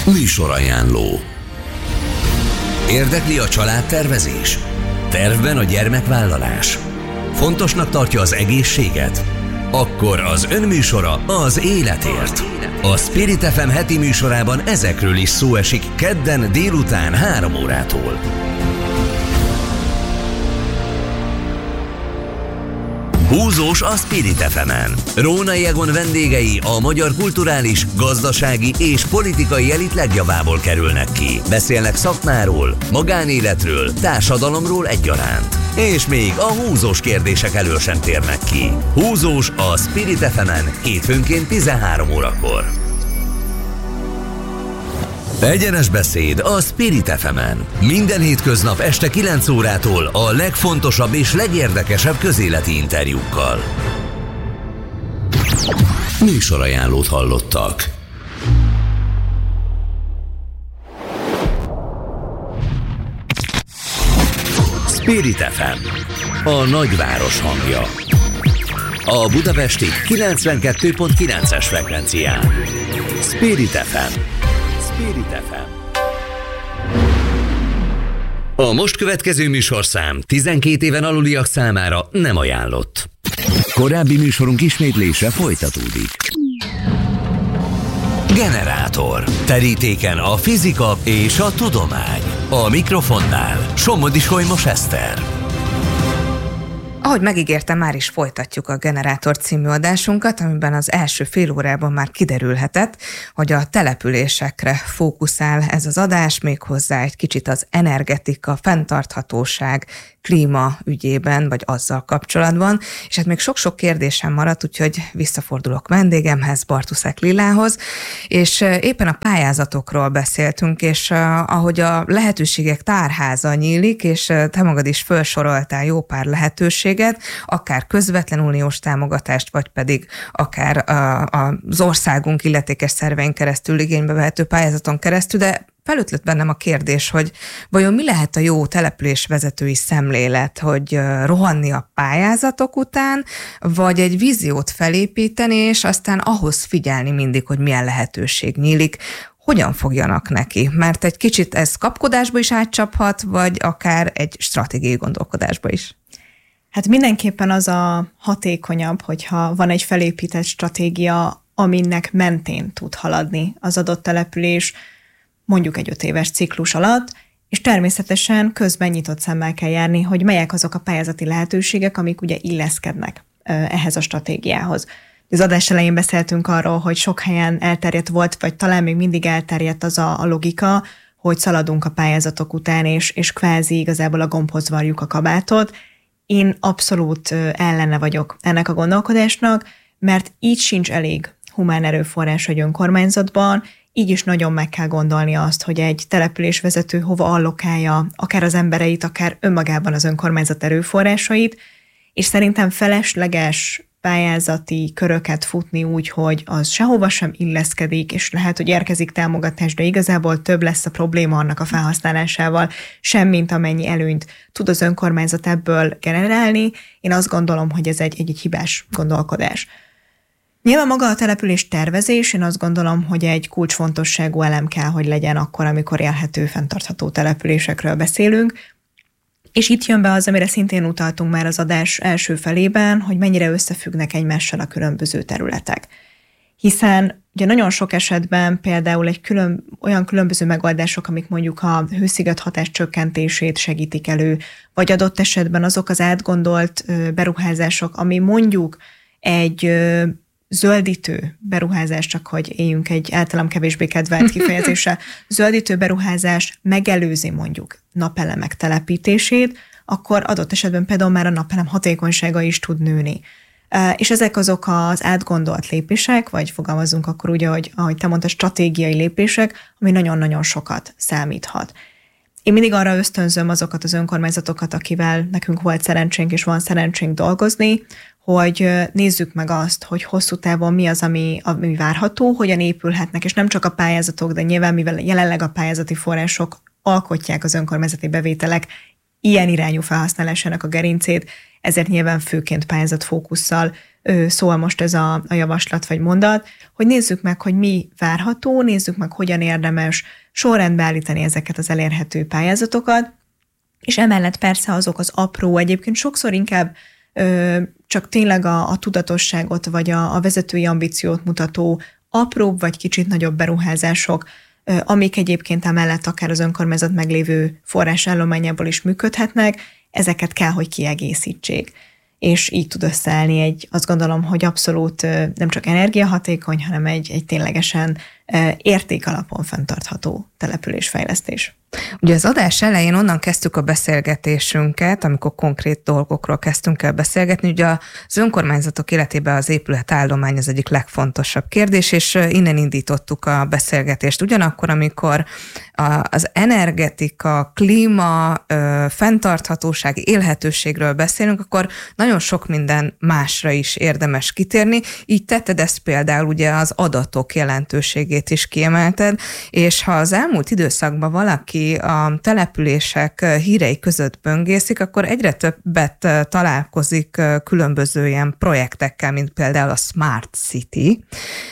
Műsorajánló. Érdekli a családtervezés? Tervben a gyermekvállalás? Fontosnak tartja az egészséget? Akkor az önműsora az életért. A Spirit FM heti műsorában ezekről is szó esik kedden délután 3 órától. Húzós a Spirit FM-en. Rónai Egon vendégei a magyar kulturális, gazdasági és politikai elit legjavából kerülnek ki. Beszélnek szakmáról, magánéletről, társadalomról egyaránt. És még a húzós kérdések elől sem térnek ki. Húzós a Spirit FM-en hétfőnként 13 órakor. Egyenes beszéd a Spirit FM-en. Minden hétköznap este 9 órától a legfontosabb és legérdekesebb közéleti interjúkkal. Műsorajánlót hallottak. Spirit FM, a nagyváros hangja. A budapesti 92.9-es frekvencián. Spirit FM. Spirit FM. A most következő műsorszám 12 éven aluliak számára nem ajánlott. Korábbi műsorunk ismétlése folytatódik. Generátor. Terítéken a fizika és a tudomány. A mikrofonnál Somodi Solymos Eszter. Ahogy megígértem, már is folytatjuk a Generátor című adásunkat, amiben az első fél órában már kiderülhetett, hogy a településekre fókuszál ez az adás, méghozzá egy kicsit az energetika, fenntarthatóság, klíma ügyében, vagy azzal kapcsolatban, és hát még sok-sok kérdésem maradt, úgyhogy visszafordulok vendégemhez, Bartuszek Lilához, és éppen a pályázatokról beszéltünk, és ahogy a lehetőségek tárháza nyílik, és te magad is felsoroltál jó pár lehetőséget, akár közvetlen uniós támogatást, vagy pedig akár az országunk illetékes szervein keresztül igénybe vehető pályázaton keresztül, de felötlött bennem a kérdés, hogy vajon mi lehet a jó településvezetői szemlélet, hogy rohanni a pályázatok után, vagy egy víziót felépíteni, és aztán ahhoz figyelni mindig, hogy milyen lehetőség nyílik, hogyan fogjanak neki? Mert egy kicsit ez kapkodásba is átcsaphat, vagy akár egy stratégiai gondolkodásba is. Hát mindenképpen az a hatékonyabb, hogyha van egy felépített stratégia, aminek mentén tud haladni az adott település, mondjuk egy 5 éves ciklus alatt, és természetesen közben nyitott szemmel kell járni, hogy melyek azok a pályázati lehetőségek, amik ugye illeszkednek ehhez a stratégiához. Az adás elején beszéltünk arról, hogy sok helyen elterjedt volt, vagy talán még mindig elterjedt az a logika, hogy szaladunk a pályázatok után, és kvázi igazából a gombhoz varjuk a kabátot. Én abszolút ellene vagyok ennek a gondolkodásnak, mert így sincs elég humán erőforrás egy önkormányzatban, így is nagyon meg kell gondolni azt, hogy egy településvezető hova allokálja akár az embereit, akár önmagában az önkormányzat erőforrásait, és szerintem felesleges pályázati köröket futni úgy, hogy az sehova sem illeszkedik, és lehet, hogy érkezik támogatás, de igazából több lesz a probléma annak a felhasználásával, semmint amennyi előnyt tud az önkormányzat ebből generálni. Én azt gondolom, hogy ez egy hibás gondolkodás. Nyilván maga a település tervezés, én azt gondolom, hogy egy kulcsfontosságú elem kell, hogy legyen akkor, amikor élhető, fenntartható településekről beszélünk. És itt jön be az, amire szintén utaltunk már az adás első felében, hogy mennyire összefüggnek egymással a különböző területek. Hiszen ugye nagyon sok esetben például olyan különböző megoldások, amik mondjuk a hősziget hatás csökkentését segítik elő, vagy adott esetben azok az átgondolt beruházások, ami mondjuk egy zöldítő beruházás, csak hogy éljünk egy általam kevésbé kedvelt kifejezéssel, zöldítő beruházás megelőzi mondjuk napelemek telepítését, akkor adott esetben például már a napelem hatékonysága is tud nőni. És ezek azok az átgondolt lépések, vagy fogalmazunk akkor úgy, ahogy te mondtad, stratégiai lépések, ami nagyon-nagyon sokat számíthat. Én mindig arra ösztönzöm azokat az önkormányzatokat, akivel nekünk volt szerencsénk és van szerencsénk dolgozni, hogy nézzük meg azt, hogy hosszú távon mi az, ami várható, hogyan épülhetnek, és nem csak a pályázatok, de nyilván mivel jelenleg a pályázati források alkotják az önkormányzati bevételek ilyen irányú felhasználásának a gerincét, ezért nyilván főként pályázatfókusszal szól most ez a javaslat vagy mondat, hogy nézzük meg, hogy mi várható, nézzük meg, hogyan érdemes sorrendbe állítani ezeket az elérhető pályázatokat, és emellett persze azok az apró, egyébként sokszor inkább csak tényleg a tudatosságot vagy a vezetői ambíciót mutató apróbb vagy kicsit nagyobb beruházások, amik egyébként emellett akár az önkormányzat meglévő forrásállományából is működhetnek, ezeket kell, hogy kiegészítsék. És így tud összeállni azt gondolom, hogy abszolút nem csak energiahatékony, hanem egy ténylegesen értékalapon fenntartható településfejlesztés. Ugye az adás elején onnan kezdtük a beszélgetésünket, amikor konkrét dolgokról kezdtünk el beszélgetni. Ugye az önkormányzatok életében az épületállomány az egyik legfontosabb kérdés, és innen indítottuk a beszélgetést. Ugyanakkor, amikor az energetika, klíma, fenntarthatóság, élhetőségről beszélünk, akkor nagyon sok minden másra is érdemes kitérni. Így tetted ezt például ugye az adatok jelentőségét is kiemelted, és ha az elmúlt időszakban valaki a települések hírei között böngészik, akkor egyre többet találkozik különböző ilyen projektekkel, mint például a Smart City.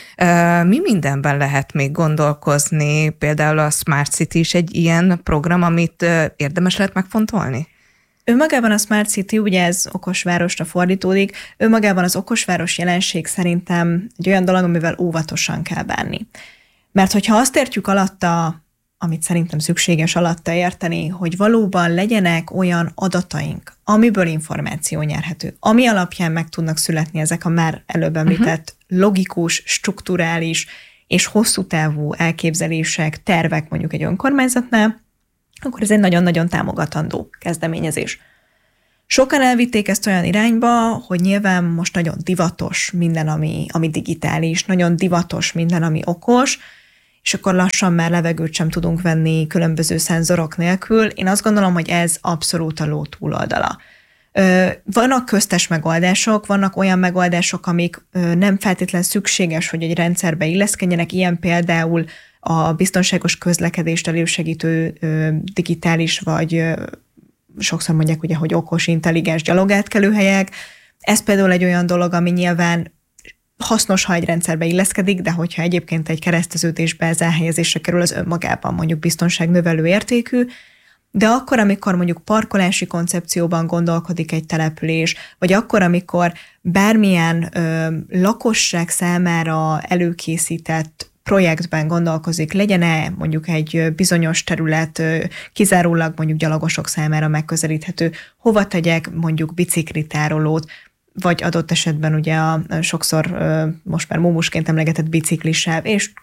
Mi mindenben lehet még gondolkozni? Például a Smart City is egy ilyen program, amit érdemes lehet megfontolni? Önmagában a Smart City, ugye ez okosvárosra fordítódik, önmagában az okosváros jelenség szerintem egy olyan dolog, amivel óvatosan kell bánni. Mert hogyha azt értjük alatta, amit szerintem szükséges alatta érteni, hogy valóban legyenek olyan adataink, amiből információ nyerhető, ami alapján meg tudnak születni ezek a már előbb említett logikus, strukturális és hosszú távú elképzelések, tervek mondjuk egy önkormányzatnál, akkor ez egy nagyon-nagyon támogatandó kezdeményezés. Sokan elvitték ezt olyan irányba, hogy nyilván most nagyon divatos minden, ami digitális, nagyon divatos minden, ami okos, és akkor lassan már levegőt sem tudunk venni különböző szenzorok nélkül. Én azt gondolom, hogy ez abszolút a ló túloldala. Vannak köztes megoldások, vannak olyan megoldások, amik nem feltétlenül szükséges, hogy egy rendszerbe illeszkedjenek, ilyen például a biztonságos közlekedést elősegítő digitális, vagy sokszor mondják ugye, hogy okos, intelligens gyalogátkelőhelyek. Ez például egy olyan dolog, ami nyilván hasznos, ha egy rendszerbe illeszkedik, de hogyha egyébként egy kereszteződésbe ez elhelyezésre kerül, az önmagában mondjuk biztonságnövelő értékű, de akkor, amikor mondjuk parkolási koncepcióban gondolkodik egy település, vagy akkor, amikor bármilyen lakosság számára előkészített projektben gondolkozik, legyen-e mondjuk egy bizonyos terület kizárólag mondjuk gyalogosok számára megközelíthető, hova tegyek mondjuk biciklitárolót, vagy adott esetben ugye sokszor most már mómusként emlegetett biciklisáv,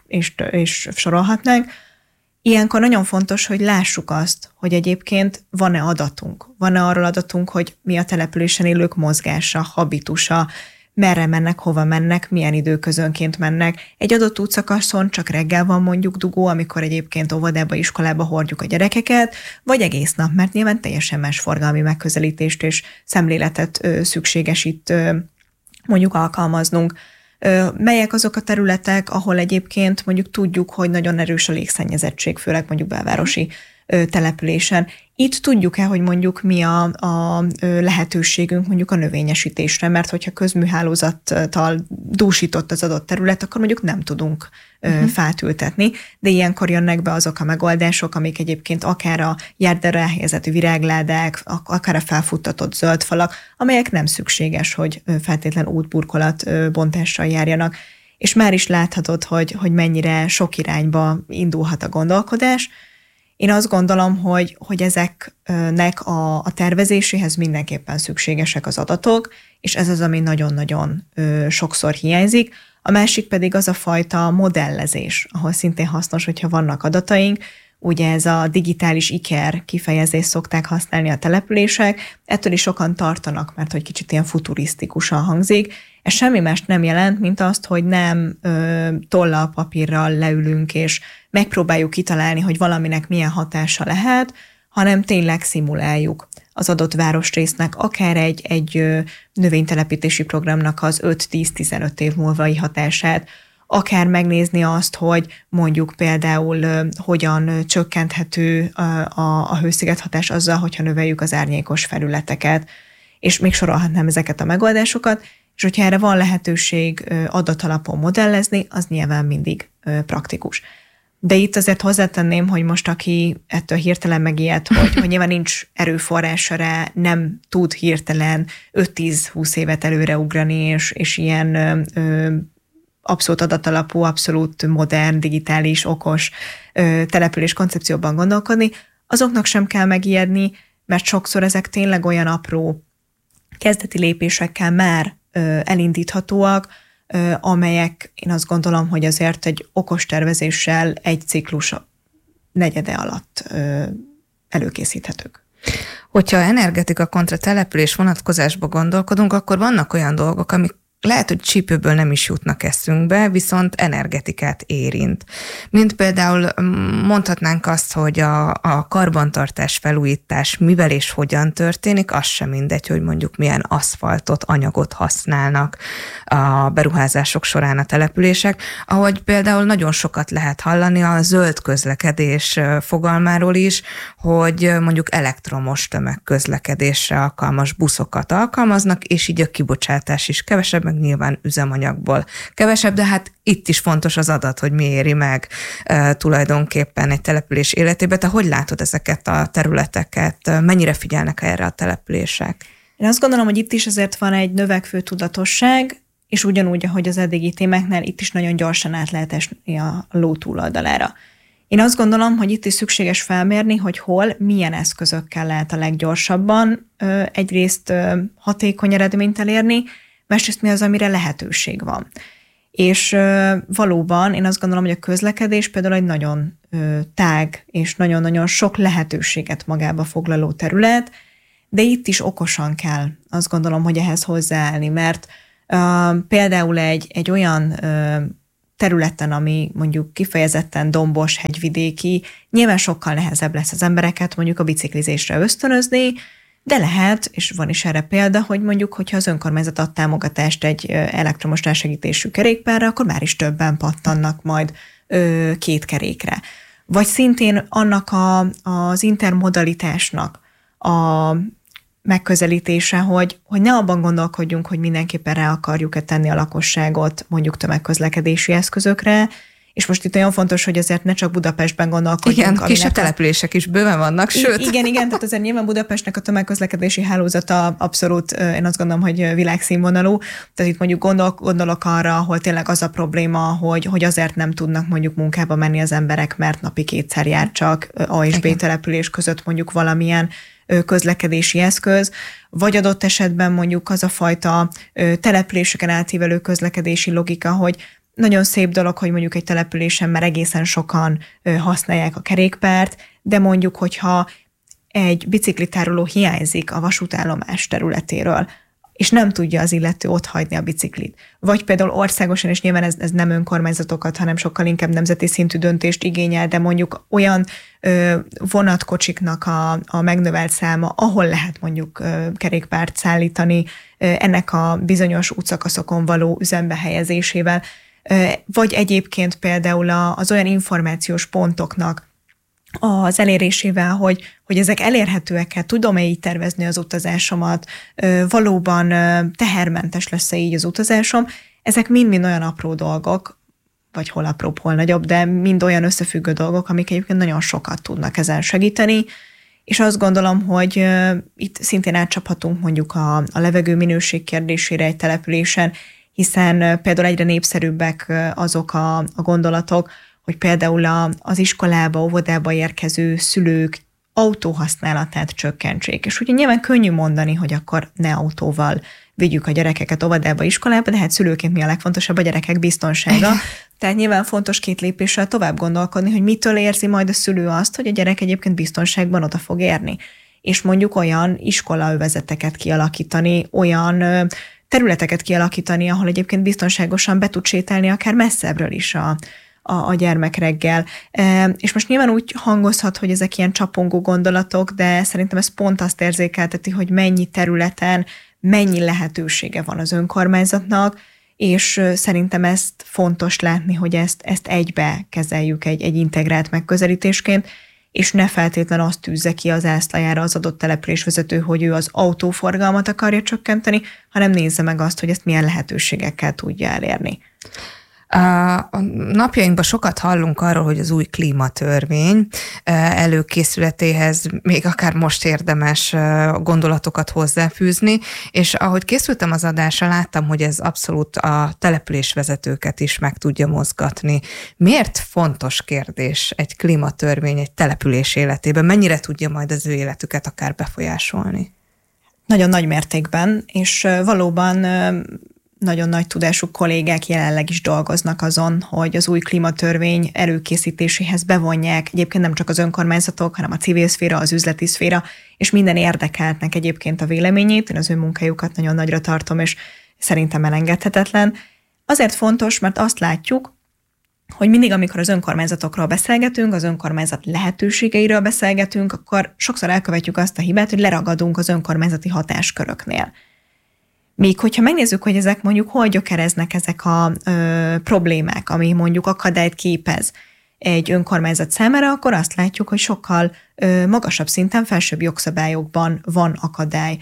és sorolhatnánk. Ilyenkor nagyon fontos, hogy lássuk azt, hogy egyébként van-e adatunk. Van-e arról adatunk, hogy mi a településen élők mozgása, habitusa, merre mennek, hova mennek, milyen időközönként mennek. Egy adott útszakaszon csak reggel van mondjuk dugó, amikor egyébként óvodába, iskolába hordjuk a gyerekeket, vagy egész nap, mert nyilván teljesen más forgalmi megközelítést és szemléletet szükséges itt mondjuk alkalmaznunk. Melyek azok a területek, ahol egyébként mondjuk tudjuk, hogy nagyon erős a légszennyezettség, főleg mondjuk belvárosi településen. Itt tudjuk-e, hogy mondjuk mi a lehetőségünk mondjuk a növényesítésre, mert hogyha közműhálózattal dúsított az adott terület, akkor mondjuk nem tudunk fát ültetni, de ilyenkor jönnek be azok a megoldások, amik egyébként akár a járdára elhelyezett virágládák, akár a felfuttatott zöld falak, amelyek nem szükséges, hogy feltétlen útburkolat bontással járjanak. És már is láthatod, hogy mennyire sok irányba indulhat a gondolkodás. Én azt gondolom, hogy ezeknek a tervezéséhez mindenképpen szükségesek az adatok, és ez az, ami nagyon-nagyon sokszor hiányzik. A másik pedig az a fajta modellezés, ahol szintén hasznos, hogyha vannak adataink. Ugye ez a digitális iker kifejezést szokták használni a települések, ettől is sokan tartanak, mert hogy kicsit ilyen futurisztikusan hangzik. Ez semmi mást nem jelent, mint azt, hogy nem tollal, papírral leülünk, és megpróbáljuk kitalálni, hogy valaminek milyen hatása lehet, hanem tényleg szimuláljuk az adott városrésznek, akár egy növénytelepítési programnak az 5-10-15 év múlvai hatását, akár megnézni azt, hogy mondjuk például hogyan csökkenthető a hőszigethatás azzal, hogyha növeljük az árnyékos felületeket, és még sorolhatnám ezeket a megoldásokat, és hogyha erre van lehetőség adatalapon modellezni, az nyilván mindig praktikus. De itt azért hozzátenném, hogy most aki ettől hirtelen megijed, hogy nyilván nincs erőforrása rá, nem tud hirtelen 5-10-20 évet előre ugrani, és ilyen abszolút adatalapú, abszolút modern, digitális, okos település koncepcióban gondolkodni, azoknak sem kell megijedni, mert sokszor ezek tényleg olyan apró kezdeti lépésekkel már elindíthatóak, amelyek én azt gondolom, hogy azért egy okos tervezéssel egy ciklus negyede alatt előkészíthetők. Hogyha energetika kontra település vonatkozásba gondolkodunk, akkor vannak olyan dolgok, amik lehet, hogy csípőből nem is jutnak eszünkbe, viszont energetikát érint. Mint például mondhatnánk azt, hogy a karbantartás, felújítás mivel és hogyan történik, az sem mindegy, hogy mondjuk milyen aszfaltot, anyagot használnak a beruházások során a települések, ahogy például nagyon sokat lehet hallani a zöld közlekedés fogalmáról is, hogy mondjuk elektromos tömegközlekedésre alkalmas buszokat alkalmaznak, és így a kibocsátás is kevesebb, meg nyilván üzemanyagból kevesebb, de hát itt is fontos az adat, hogy mi éri meg tulajdonképpen egy település életében. Te hogy látod ezeket a területeket? Mennyire figyelnek erre a települések? Én azt gondolom, hogy itt is azért van egy növekvő tudatosság, és ugyanúgy, ahogy az eddigi témáknál, itt is nagyon gyorsan át lehet esni a ló túloldalára. Én azt gondolom, hogy itt is szükséges felmérni, hogy hol, milyen eszközökkel lehet a leggyorsabban egyrészt hatékony eredményt elérni, másrészt mi az, amire lehetőség van. És valóban én azt gondolom, hogy a közlekedés például egy nagyon tág és nagyon-nagyon sok lehetőséget magába foglaló terület, de itt is okosan kell azt gondolom, hogy ehhez hozzáállni, mert például egy olyan területen, ami mondjuk kifejezetten dombos, hegyvidéki, nyilván sokkal nehezebb lesz az embereket mondjuk a biciklizésre ösztönözni, de lehet, és van is erre példa, hogy mondjuk, hogyha az önkormányzat ad támogatást egy elektromos rásegítésű kerékpárra, akkor már is többen pattannak majd két kerékre. Vagy szintén annak az intermodalitásnak a megközelítése, hogy ne abban gondolkodjunk, hogy mindenképpen rá akarjuk-e tenni a lakosságot mondjuk tömegközlekedési eszközökre, és most itt nagyon fontos, hogy azért ne csak Budapestben gondolkodjunk. Igen, kisebb települések is bőven vannak, sőt. Igen, tehát azért nyilván Budapestnek a tömegközlekedési hálózata abszolút, én azt gondolom, hogy világszínvonalú. Tehát itt mondjuk gondolok arra, ahol tényleg az a probléma, hogy azért nem tudnak mondjuk munkába menni az emberek, mert napi 2-szer jár csak A és B település között mondjuk valamilyen közlekedési eszköz, vagy adott esetben mondjuk az a fajta településeken átívelő közlekedési logika, hogy nagyon szép dolog, hogy mondjuk egy településen már egészen sokan használják a kerékpárt, de mondjuk, hogyha egy biciklitároló hiányzik a vasútállomás területéről, és nem tudja az illető otthagyni a biciklit. Vagy például országosan, és nyilván ez nem önkormányzatokat, hanem sokkal inkább nemzeti szintű döntést igényel, de mondjuk olyan vonatkocsiknak a megnövelt száma, ahol lehet mondjuk kerékpárt szállítani, ennek a bizonyos útszakaszokon való üzembe helyezésével, vagy egyébként például az olyan információs pontoknak az elérésével, hogy ezek elérhetőek-e, tudom-e így tervezni az utazásomat, valóban tehermentes lesz-e így az utazásom, ezek mind-mind olyan apró dolgok, vagy hol apróbb, hol nagyobb, de mind olyan összefüggő dolgok, amik egyébként nagyon sokat tudnak ezen segíteni, és azt gondolom, hogy itt szintén átcsaphatunk mondjuk a levegő minőség kérdésére egy településen, hiszen például egyre népszerűbbek azok a gondolatok, hogy például az iskolába, óvodába érkező szülők autóhasználatát csökkentsék. És ugye nyilván könnyű mondani, hogy akkor ne autóval vigyük a gyerekeket óvodába, iskolába, de hát szülőként mi a legfontosabb? A gyerekek biztonsága. Tehát nyilván fontos 2 lépéssel tovább gondolkodni, hogy mitől érzi majd a szülő azt, hogy a gyerek egyébként biztonságban oda fog érni. És mondjuk olyan iskolaövezeteket kialakítani, olyan területeket kialakítani, ahol egyébként biztonságosan be tud sétálni akár messzebbről is a gyermek reggel. És most nyilván úgy hangozhat, hogy ezek ilyen csapongó gondolatok, de szerintem ez pont azt érzékelteti, hogy mennyi területen, mennyi lehetősége van az önkormányzatnak, és szerintem ezt fontos látni, hogy ezt egybe kezeljük egy integrált megközelítésként, és ne feltétlen azt tűzze ki az zászlajára az adott településvezető, hogy ő az autóforgalmat akarja csökkenteni, hanem nézze meg azt, hogy ezt milyen lehetőségekkel tudja elérni. A napjainkban sokat hallunk arról, hogy az új klímatörvény előkészületéhez még akár most érdemes gondolatokat hozzáfűzni, és ahogy készültem az adásra, láttam, hogy ez abszolút a településvezetőket is meg tudja mozgatni. Miért fontos kérdés egy klímatörvény egy település életében? Mennyire tudja majd az ő életüket akár befolyásolni? Nagyon nagy mértékben, és valóban nagyon nagy tudású kollégák jelenleg is dolgoznak azon, hogy az új klímatörvény előkészítéséhez bevonják egyébként nem csak az önkormányzatok, hanem a civil szféra, az üzleti szféra, és minden érdekeltnek egyébként a véleményét. Én az ő munkájukat nagyon nagyra tartom, és szerintem elengedhetetlen. Azért fontos, mert azt látjuk, hogy mindig, amikor az önkormányzatokról beszélgetünk, az önkormányzat lehetőségeiről beszélgetünk, akkor sokszor elkövetjük azt a hibát, hogy leragadunk az önkormányzati hatásköröknél. Míg hogyha megnézzük, hogy ezek mondjuk hol gyökereznek ezek a problémák, ami mondjuk akadályt képez egy önkormányzat számára, akkor azt látjuk, hogy sokkal magasabb szinten, felsőbb jogszabályokban van akadály.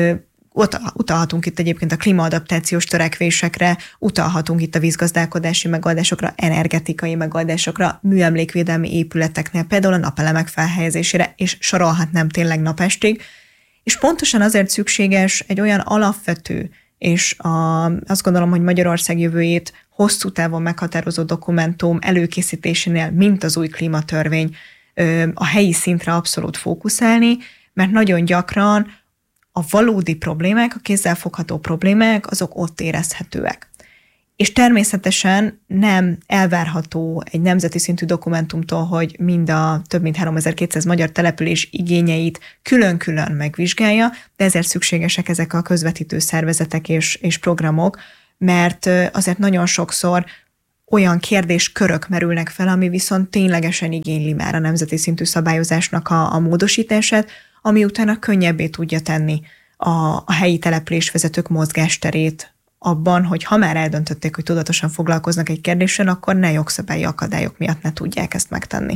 Utalhatunk itt egyébként a klímaadaptációs törekvésekre, utalhatunk itt a vízgazdálkodási megoldásokra, energetikai megoldásokra, műemlékvédelmi épületeknél, például a napelemek felhelyezésére, és sorolhatnám tényleg napestig. És pontosan azért szükséges egy olyan alapvető, és azt gondolom, hogy Magyarország jövőjét hosszú távon meghatározó dokumentum előkészítésénél, mint az új klímatörvény, a helyi szintre abszolút fókuszálni, mert nagyon gyakran a valódi problémák, a kézzelfogható problémák, azok ott érezhetőek. És természetesen nem elvárható egy nemzeti szintű dokumentumtól, hogy mind a több mint 3200 magyar település igényeit külön-külön megvizsgálja, de ezért szükségesek ezek a közvetítő szervezetek és programok, mert azért nagyon sokszor olyan kérdéskörök merülnek fel, ami viszont ténylegesen igényli már a nemzeti szintű szabályozásnak a módosítását, ami utána könnyebbé tudja tenni a helyi településvezetők mozgásterét abban, hogy ha már eldöntötték, hogy tudatosan foglalkoznak egy kérdéssel, akkor ne jogszabályi akadályok miatt ne tudják ezt megtenni.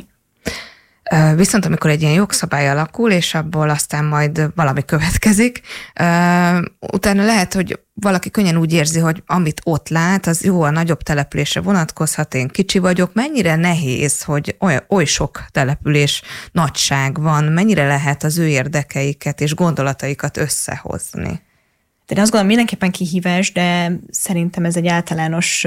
Viszont amikor egy ilyen jogszabály alakul, és abból aztán majd valami következik, utána lehet, hogy valaki könnyen úgy érzi, hogy amit ott lát, az jó, a nagyobb településre vonatkozhat, én kicsi vagyok. Mennyire nehéz, hogy oly sok település nagyság van, mennyire lehet az ő érdekeiket és gondolataikat összehozni? De én azt gondolom, mindenképpen kihívás, de szerintem ez egy általános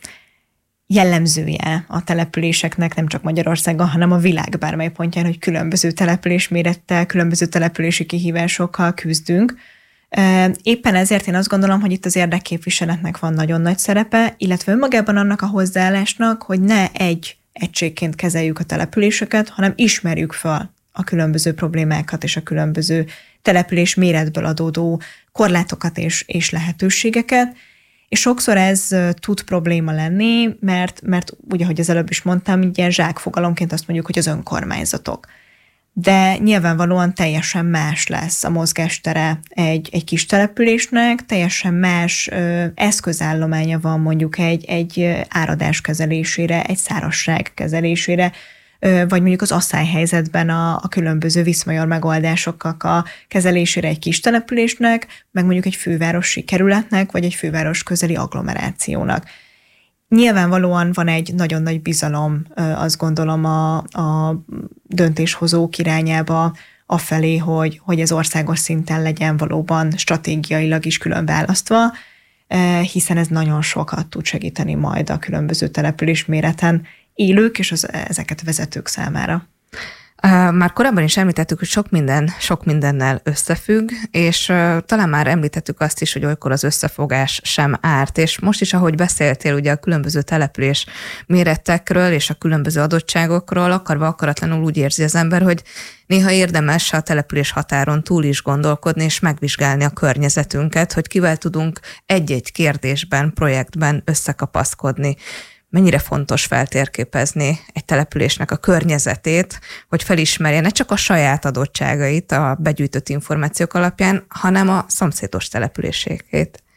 jellemzője a településeknek, nem csak Magyarországon, hanem a világ bármely pontján, hogy különböző településmérettel, különböző települési kihívásokkal küzdünk. Éppen ezért én azt gondolom, hogy itt az érdekképviseletnek van nagyon nagy szerepe, illetve önmagában annak a hozzáállásnak, hogy ne egy egységként kezeljük a településeket, hanem ismerjük fel a különböző problémákat és a különböző település méretből adódó korlátokat és lehetőségeket, és sokszor ez tud probléma lenni, mert úgy, ahogy az előbb is mondtam, ilyen zsákfogalomként azt mondjuk, hogy az önkormányzatok. De nyilvánvalóan teljesen más lesz a mozgástere egy kis településnek, teljesen más eszközállománya van mondjuk egy áradás kezelésére, egy szárazság kezelésére, vagy mondjuk az asszályhelyzetben a különböző viszmajor megoldásoknak a kezelésére egy kis településnek, meg mondjuk egy fővárosi kerületnek, vagy egy főváros közeli agglomerációnak. Nyilvánvalóan van egy nagyon nagy bizalom, azt gondolom, a döntéshozók irányába afelé, hogy ez országos szinten legyen valóban stratégiailag is külön választva, hiszen ez nagyon sokat tud segíteni majd a különböző település méreten élők és ezeket vezetők számára. Már korábban is említettük, hogy sok mindennel összefügg, és talán már említettük azt is, hogy olykor az összefogás sem árt, és most is, ahogy beszéltél ugye a különböző település méretekről és a különböző adottságokról, akarva akaratlanul úgy érzi az ember, hogy néha érdemes a település határon túl is gondolkodni, és megvizsgálni a környezetünket, hogy kivel tudunk egy-egy kérdésben, projektben összekapaszkodni. Mennyire fontos feltérképezni egy településnek a környezetét, hogy felismerje ne csak a saját adottságait a begyűjtött információk alapján, hanem a szomszédos településékét.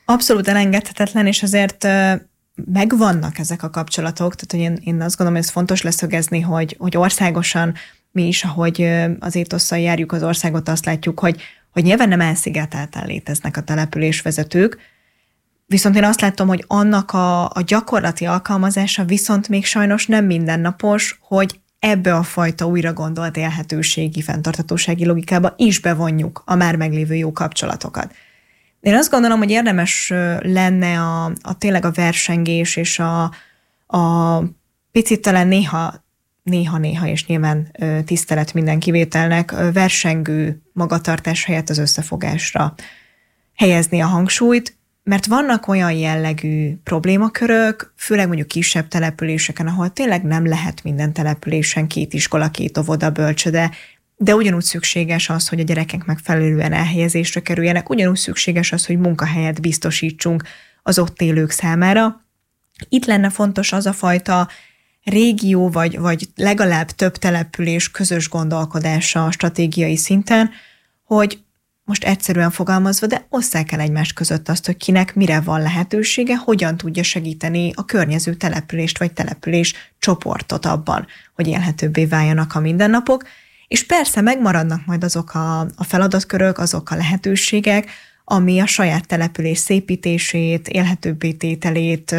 Abszolút elengedhetetlen, és azért megvannak ezek a kapcsolatok, tehát hogy én azt gondolom, hogy ez fontos leszögezni, hogy országosan mi is, ahogy az étosszal járjuk az országot, azt látjuk, hogy nyilván nem elszigetelten léteznek a településvezetők, viszont én azt látom, hogy annak a gyakorlati alkalmazása viszont még sajnos nem mindennapos, hogy ebbe a fajta újra gondolt élhetőségi, fenntarthatósági logikába is bevonjuk a már meglévő jó kapcsolatokat. Én azt gondolom, hogy érdemes lenne a tényleg a versengés és a picit talán néha, és nyilván tisztelet minden kivételnek, versengő magatartás helyett az összefogásra helyezni a hangsúlyt, mert vannak olyan jellegű problémakörök, főleg mondjuk kisebb településeken, ahol tényleg nem lehet minden településen 2 iskola, 2 óvoda, bölcsöde, de ugyanúgy szükséges az, hogy a gyerekek megfelelően elhelyezésre kerüljenek, ugyanúgy szükséges az, hogy munkahelyet biztosítsunk az ott élők számára. Itt lenne fontos az a fajta régió, vagy legalább több település közös gondolkodása stratégiai szinten, hogy most egyszerűen fogalmazva, de osszák el egymás között azt, hogy kinek mire van lehetősége, hogyan tudja segíteni a környező települést vagy település csoportot abban, hogy élhetőbbé váljanak a mindennapok. És persze megmaradnak majd azok a feladatkörök, azok a lehetőségek, ami a saját település szépítését, élhetőbbé tételét,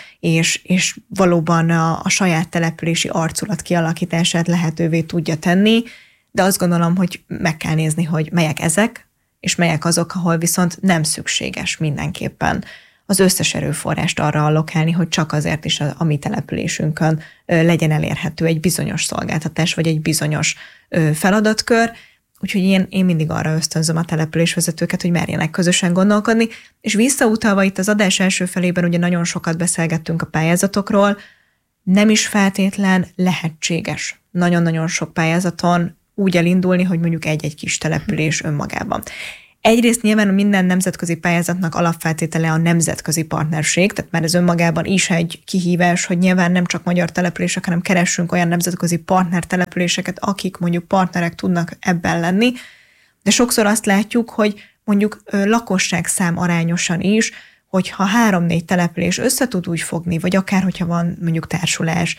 és valóban a saját települési arculat kialakítását lehetővé tudja tenni, de azt gondolom, hogy meg kell nézni, hogy melyek ezek, és melyek azok, ahol viszont nem szükséges mindenképpen az összes erőforrást arra allokálni, hogy csak azért is a mi településünkön legyen elérhető egy bizonyos szolgáltatás, vagy egy bizonyos feladatkör. Úgyhogy én mindig arra ösztönzöm a településvezetőket, hogy merjenek közösen gondolkodni, és visszautalva itt az adás első felében ugye nagyon sokat beszélgettünk a pályázatokról, nem is feltétlen lehetséges nagyon-nagyon sok pályázaton úgy elindulni, hogy mondjuk egy-egy kis település önmagában. Egyrészt nyilván minden nemzetközi pályázatnak alapfeltétele a nemzetközi partnerség, tehát már ez önmagában is egy kihívás, hogy nyilván nem csak magyar települések, hanem keressünk olyan nemzetközi partnertelepüléseket, akik mondjuk partnerek tudnak ebben lenni, de sokszor azt látjuk, hogy mondjuk lakosságszám arányosan is, hogyha 3-4 település össze tud úgy fogni, vagy akár hogyha van mondjuk társulás,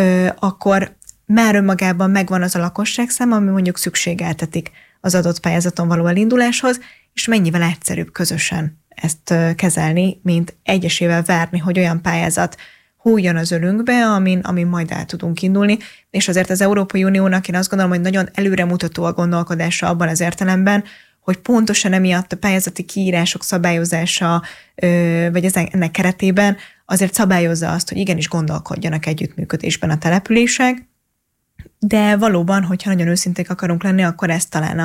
akkor már önmagában megvan az a lakosságszám, ami mondjuk szükségeltetik az adott pályázaton való elinduláshoz, és mennyivel egyszerűbb közösen ezt kezelni, mint egyesével várni, hogy olyan pályázat hújjon az ölünkbe, amin majd el tudunk indulni, és azért az Európai Uniónak én azt gondolom, hogy nagyon előremutató a gondolkodása abban az értelemben, hogy pontosan emiatt a pályázati kiírások szabályozása, vagy ennek keretében azért szabályozza azt, hogy igenis gondolkodjanak együttműködésben a települések, de valóban, hogyha nagyon őszinték akarunk lenni, akkor ez talán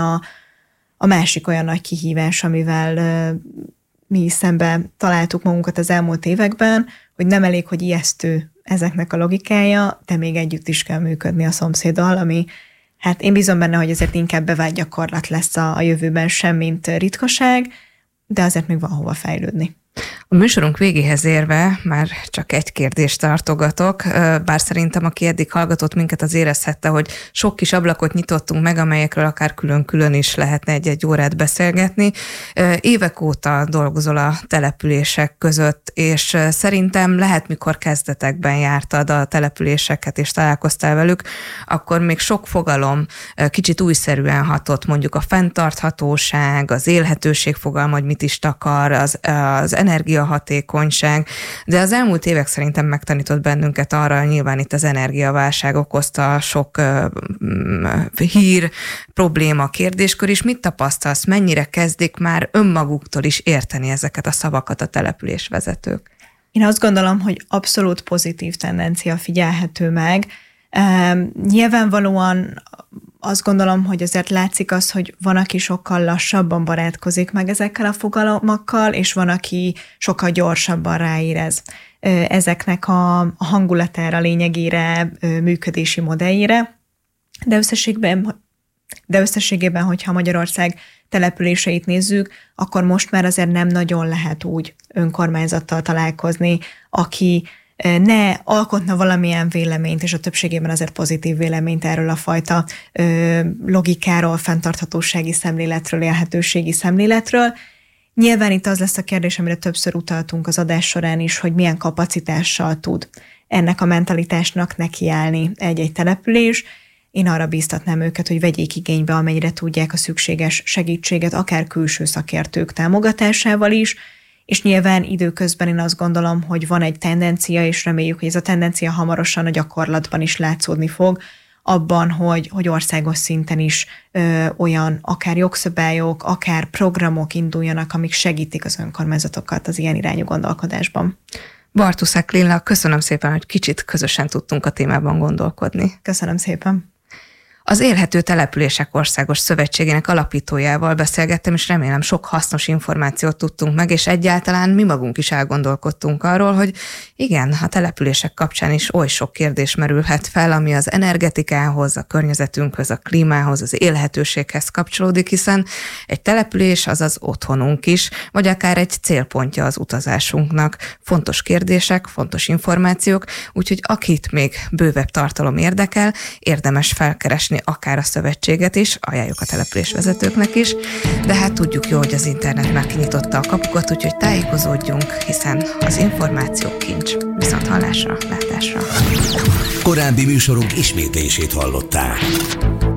a másik olyan nagy kihívás, amivel mi szembe találtuk magunkat az elmúlt években, hogy nem elég, hogy ijesztő ezeknek a logikája, de még együtt is kell működni a szomszéddal, ami hát én bízom benne, hogy ezért inkább bevált gyakorlat lesz a jövőben sem, mint ritkaság, de azért még van hova fejlődni. A műsorunk végéhez érve már csak egy kérdést tartogatok, bár szerintem aki eddig hallgatott minket, az érezhette, hogy sok kis ablakot nyitottunk meg, amelyekről akár külön-külön is lehetne egy-egy órát beszélgetni. Évek óta dolgozol a települések között, és szerintem lehet, mikor kezdetekben jártad a településeket, és találkoztál velük, akkor még sok fogalom kicsit újszerűen hatott, mondjuk a fenntarthatóság, az élhetőség fogalma, hogy mit is takar, az energiahatékonyság, de az elmúlt évek szerintem megtanított bennünket arra, nyilván itt az energiaválság okozta sok hír, probléma, kérdéskör is. Mit tapasztalsz, mennyire kezdik már önmaguktól is érteni ezeket a szavakat a településvezetők? Én azt gondolom, hogy abszolút pozitív tendencia figyelhető meg. Nyilvánvalóan azt gondolom, hogy azért látszik az, hogy van, aki sokkal lassabban barátkozik meg ezekkel a fogalmakkal, és van, aki sokkal gyorsabban ráérez ezeknek a hangulatára, lényegére, működési modelljére. De összességében, hogyha Magyarország településeit nézzük, akkor most már azért nem nagyon lehet úgy önkormányzattal találkozni, aki ne alkotna valamilyen véleményt, és a többségében azért pozitív véleményt erről a fajta logikáról, fenntarthatósági szemléletről, élhetőségi szemléletről. Nyilván itt az lesz a kérdés, amire többször utaltunk az adás során is, hogy milyen kapacitással tud ennek a mentalitásnak nekiállni egy-egy település. Én arra bíztatnám őket, hogy vegyék igénybe, amennyire tudják a szükséges segítséget, akár külső szakértők támogatásával is, és nyilván időközben én azt gondolom, hogy van egy tendencia, és reméljük, hogy ez a tendencia hamarosan a gyakorlatban is látszódni fog, abban, hogy országos szinten is olyan akár jogszabályok, akár programok induljanak, amik segítik az önkormányzatokat az ilyen irányú gondolkodásban. Bartuszek Lilla, köszönöm szépen, hogy kicsit közösen tudtunk a témában gondolkodni. Köszönöm szépen. Az Élhető Települések Országos Szövetségének alapítójával beszélgettem, és remélem sok hasznos információt tudtunk meg, és egyáltalán mi magunk is elgondolkodtunk arról, hogy igen, a települések kapcsán is oly sok kérdés merülhet fel, ami az energetikához, a környezetünkhöz, a klímához, az élhetőséghez kapcsolódik, hiszen egy település az az otthonunk is, vagy akár egy célpontja az utazásunknak. Fontos kérdések, fontos információk, úgyhogy akit még bővebb tartalom érdekel, érdemes felkeresni akár a szövetséget is, ajánljuk a településvezetőknek is, de hát tudjuk jó, hogy az internet már kinyitotta a kapukat, úgyhogy tájékozódjunk, hiszen az információ kincs. Viszont hallásra, látásra. Korábbi műsorunk ismétlését hallották.